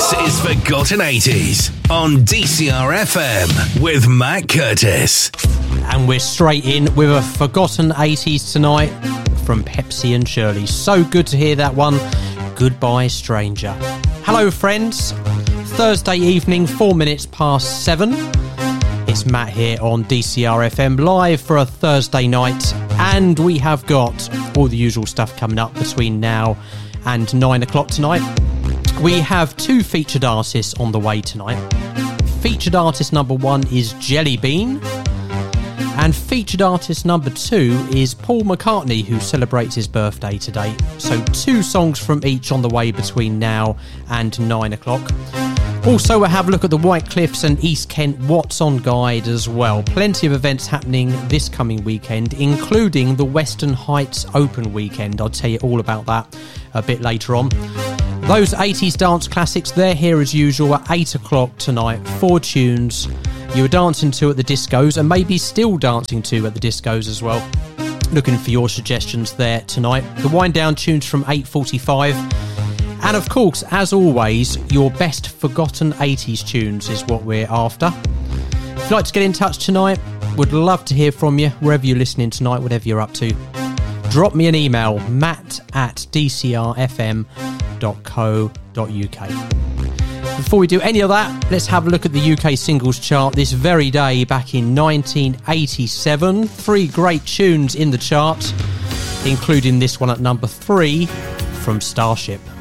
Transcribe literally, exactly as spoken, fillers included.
This is Forgotten eighties on D C R F M with Matt Curtis. And we're straight in with a Forgotten eighties tonight from Pepsi and Shirley. So good to hear that one. Goodbye, Stranger. Hello, friends. Thursday evening, four minutes past seven. It's Matt here on D C R F M live for a Thursday night. And we have got all the usual stuff coming up between now and nine o'clock tonight. We have two featured artists on the way tonight. Featured artist number one is Jelly Bean. And featured artist number two is Paul McCartney, who celebrates his birthday today. So two songs from each on the way between now and nine o'clock. Also, we'll have a look at the White Cliffs and East Kent What's On guide as well. Plenty of events happening this coming weekend, including the Western Heights Open Weekend. I'll tell you all about that a bit later on. Those eighties dance classics, they're here as usual at eight o'clock tonight. Four tunes you were dancing to at the discos and maybe still dancing to at the discos as well. Looking for your suggestions there tonight. The wind down tunes from eight forty-five. And of course, as always, your best forgotten eighties tunes is what we're after. If you'd like to get in touch tonight, would love to hear from you wherever you're listening tonight, whatever you're up to. Drop me an email, matt at d c r f m dot co dot u k. Before we do any of that, let's have a look at the U K singles chart this very day back in nineteen eighty-seven. Three great tunes in the chart, including this one at number three from Starship.